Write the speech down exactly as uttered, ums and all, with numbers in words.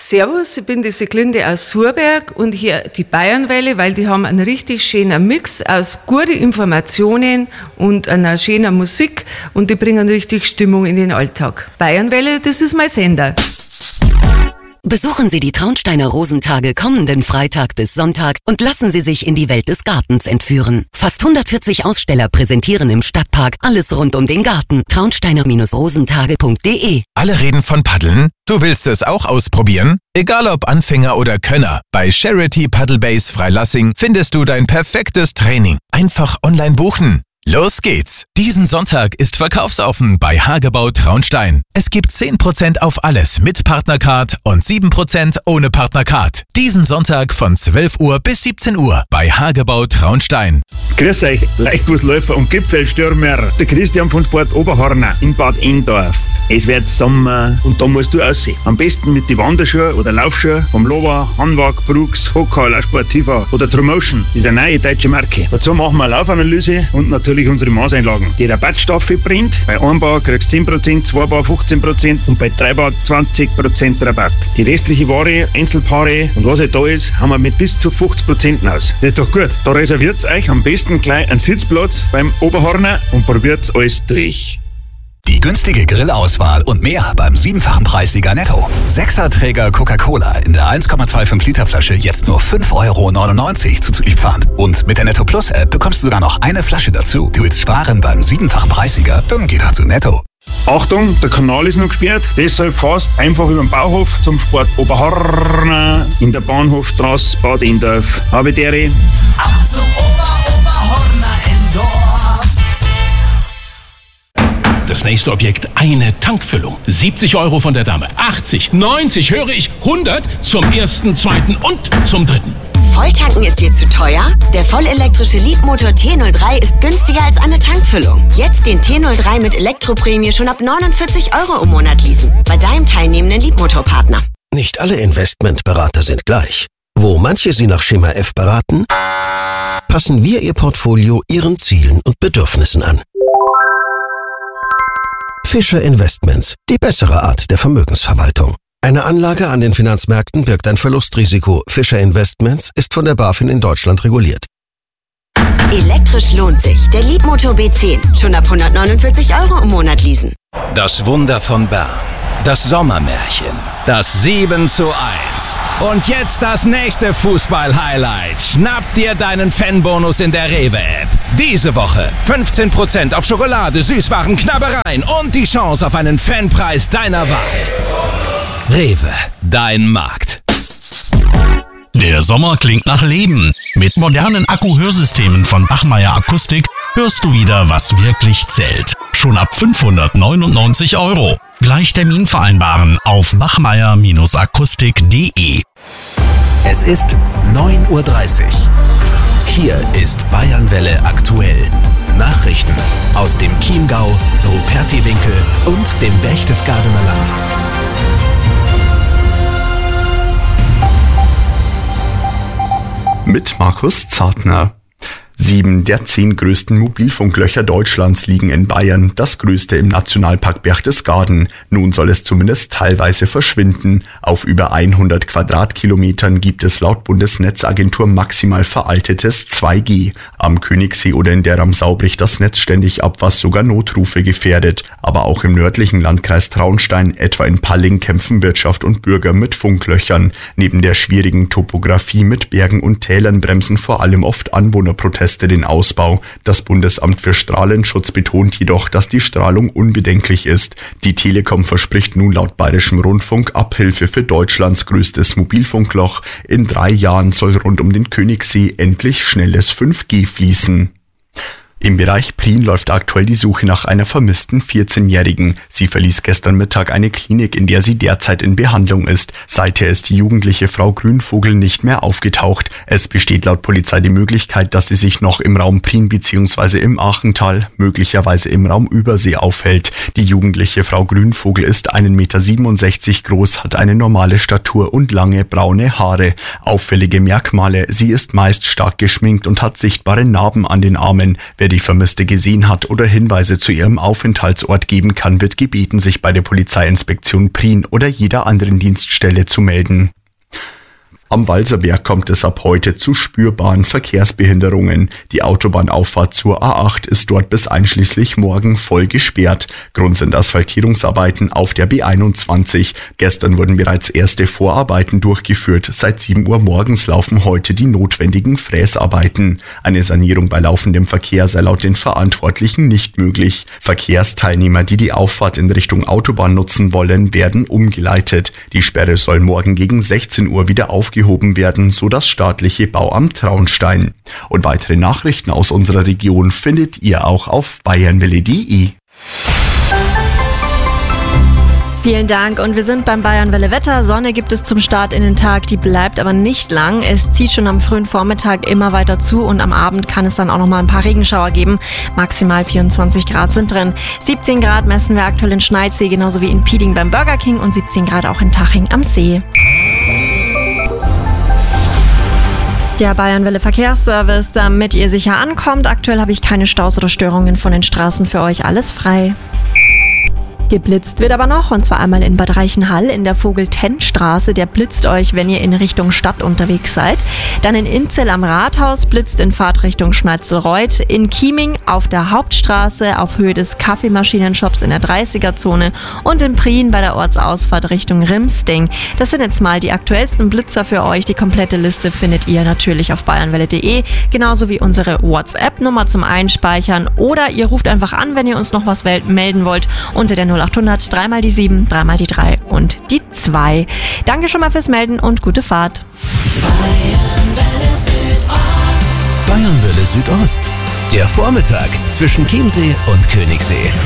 Servus, ich bin die Siglinde aus Surberg und hier die Bayernwelle, weil die haben einen richtig schönen Mix aus guten Informationen und einer schönen Musik und die bringen richtig Stimmung in den Alltag. Bayernwelle, das ist mein Sender. Besuchen Sie die Traunsteiner Rosentage kommenden Freitag bis Sonntag und lassen Sie sich in die Welt des Gartens entführen. Fast hundertvierzig Aussteller präsentieren im Stadtpark alles rund um den Garten. traunsteiner rosentage punkt de. Alle reden von Paddeln? Du willst es auch ausprobieren? Egal ob Anfänger oder Könner, bei Charity Paddle Base Freilassing findest du dein perfektes Training. Einfach online buchen. Los geht's! Diesen Sonntag ist verkaufsoffen bei Hagebau Traunstein. Es gibt zehn Prozent auf alles mit Partnercard und sieben Prozent ohne Partnercard. Diesen Sonntag von zwölf Uhr bis siebzehn Uhr bei Hagebau Traunstein. Grüß euch, Leichtfußläufer und Gipfelstürmer. Der Christian von Sport Oberhorner in Bad Endorf. Es wird Sommer und da musst du aussehen. Am besten mit den Wanderschuhen oder Laufschuhen vom Lova, Hanwag, Brooks, Hockhaler, Sportiva oder Tromotion. Das ist eine neue deutsche Marke. Dazu machen wir eine Laufanalyse und natürlich unsere Maßeinlagen. Die Rabattstaffel bringt. Bei einem Bar kriegst du zehn Prozent, zwei Bar fünfzehn Prozent und bei drei Bar zwanzig Prozent Rabatt. Die restliche Ware, Einzelpaare und was halt da ist, haben wir mit bis zu fünfzig Prozent aus. Das ist doch gut. Da reserviert euch am besten gleich einen Sitzplatz beim Oberhorner und probiert alles durch. Die günstige Grillauswahl und mehr beim siebenfachen Preissieger Netto. Sechserträger Coca-Cola in der eins Komma fünfundzwanzig Liter Flasche jetzt nur fünf Euro neunundneunzig zuzüglich Pfand. Und mit der Netto Plus App bekommst du sogar noch eine Flasche dazu. Du willst sparen beim siebenfachen Preissieger? Dann geh doch zu Netto. Achtung, der Kanal ist noch gesperrt, deshalb fahrt einfach über den Bauhof zum Sport Oberhorner in der Bahnhofstraße Bad Endorf. Habe dere. Auf zum Ober Oberhorner Endorf. Das nächste Objekt, eine Tankfüllung. siebzig Euro von der Dame. achtzig, neunzig, höre ich, hundert zum ersten, zweiten und zum dritten. Volltanken ist dir zu teuer? Der vollelektrische Leapmotor T null drei ist günstiger als eine Tankfüllung. Jetzt den T null drei mit Elektroprämie schon ab neunundvierzig Euro im Monat leasen. Bei deinem teilnehmenden Leapmotor-Partner. Nicht alle Investmentberater sind gleich. Wo manche Sie nach Schema F beraten, passen wir Ihr Portfolio Ihren Zielen und Bedürfnissen an. Fischer Investments, die bessere Art der Vermögensverwaltung. Eine Anlage an den Finanzmärkten birgt ein Verlustrisiko. Fischer Investments ist von der BaFin in Deutschland reguliert. Elektrisch lohnt sich. Der Leapmotor B zehn. Schon ab hundertneunundvierzig Euro im Monat leasen. Das Wunder von Bern. Das Sommermärchen. Das sieben zu eins. Und jetzt das nächste Fußball-Highlight. Schnapp dir deinen Fanbonus in der Rewe-App. Diese Woche fünfzehn Prozent auf Schokolade, Süßwaren, Knabbereien und die Chance auf einen Fanpreis deiner Wahl. Rewe, dein Markt. Der Sommer klingt nach Leben. Mit modernen Akku-Hörsystemen von Bachmeier Akustik hörst du wieder, was wirklich zählt. Schon ab fünfhundertneunundneunzig Euro. Gleich Termin vereinbaren auf bachmeier akustik punkt de. Es ist neun Uhr dreißig. Hier ist Bayernwelle aktuell. Nachrichten aus dem Chiemgau, Rupertiwinkel und dem Berchtesgadener Land. Mit Markus Zartner. Sieben der zehn größten Mobilfunklöcher Deutschlands liegen in Bayern, das größte im Nationalpark Berchtesgaden. Nun soll es zumindest teilweise verschwinden. Auf über hundert Quadratkilometern gibt es laut Bundesnetzagentur maximal veraltetes zwei G. Am Königssee oder in der Ramsau bricht das Netz ständig ab, was sogar Notrufe gefährdet. Aber auch im nördlichen Landkreis Traunstein, etwa in Palling, kämpfen Wirtschaft und Bürger mit Funklöchern. Neben der schwierigen Topografie mit Bergen und Tälern bremsen vor allem oft Anwohnerproteste den Ausbau. Das Bundesamt für Strahlenschutz betont jedoch, dass die Strahlung unbedenklich ist. Die Telekom verspricht nun laut Bayerischem Rundfunk Abhilfe für Deutschlands größtes Mobilfunkloch. In drei Jahren soll rund um den Königssee endlich schnelles fünf G fließen. Im Bereich Prien läuft aktuell die Suche nach einer vermissten vierzehnjährigen. Sie verließ gestern Mittag eine Klinik, in der sie derzeit in Behandlung ist. Seither ist die jugendliche Frau Grünvogel nicht mehr aufgetaucht. Es besteht laut Polizei die Möglichkeit, dass sie sich noch im Raum Prien bzw. im Achental, möglicherweise im Raum Übersee aufhält. Die jugendliche Frau Grünvogel ist ein Meter siebenundsechzig groß, hat eine normale Statur und lange braune Haare. Auffällige Merkmale: sie ist meist stark geschminkt und hat sichtbare Narben an den Armen. Wer die Vermisste gesehen hat oder Hinweise zu ihrem Aufenthaltsort geben kann, wird gebeten, sich bei der Polizeiinspektion Prien oder jeder anderen Dienststelle zu melden. Am Walserberg kommt es ab heute zu spürbaren Verkehrsbehinderungen. Die Autobahnauffahrt zur A acht ist dort bis einschließlich morgen voll gesperrt. Grund sind Asphaltierungsarbeiten auf der B einundzwanzig. Gestern wurden bereits erste Vorarbeiten durchgeführt. Seit sieben Uhr morgens laufen heute die notwendigen Fräsarbeiten. Eine Sanierung bei laufendem Verkehr sei laut den Verantwortlichen nicht möglich. Verkehrsteilnehmer, die die Auffahrt in Richtung Autobahn nutzen wollen, werden umgeleitet. Die Sperre soll morgen gegen sechzehn Uhr wieder aufgehoben werden, so das staatliche Bauamt Traunstein. Und weitere Nachrichten aus unserer Region findet ihr auch auf bayernwelle punkt de. Vielen Dank und wir sind beim Bayernwelle Wetter. Sonne gibt es zum Start in den Tag, die bleibt aber nicht lang. Es zieht schon am frühen Vormittag immer weiter zu und am Abend kann es dann auch noch mal ein paar Regenschauer geben. Maximal vierundzwanzig Grad sind drin. siebzehn Grad messen wir aktuell in Schneidsee, genauso wie in Pieding beim Burger King und siebzehn Grad auch in Taching am See. Der Bayernwelle Verkehrsservice, damit ihr sicher ankommt. Aktuell habe ich keine Staus oder Störungen von den Straßen für euch. Alles frei. Geblitzt wird aber noch, und zwar einmal in Bad Reichenhall in der Vogel-Tenn-Straße. Der blitzt euch, wenn ihr in Richtung Stadt unterwegs seid. Dann in Inzell am Rathaus blitzt in Fahrtrichtung Schneizelreuth. In Chieming auf der Hauptstraße auf Höhe des Kaffeemaschinenshops in der dreißiger-Zone. Und in Prien bei der Ortsausfahrt Richtung Rimsting. Das sind jetzt mal die aktuellsten Blitzer für euch. Die komplette Liste findet ihr natürlich auf bayernwelle punkt de. Genauso wie unsere WhatsApp-Nummer zum Einspeichern. Oder ihr ruft einfach an, wenn ihr uns noch was melden wollt, unter der null achthundert, dreimal die sieben, dreimal die drei und die zwei. Danke schon mal fürs Melden und gute Fahrt. Bayernwelle Südost. Der Vormittag zwischen Chiemsee und Königssee.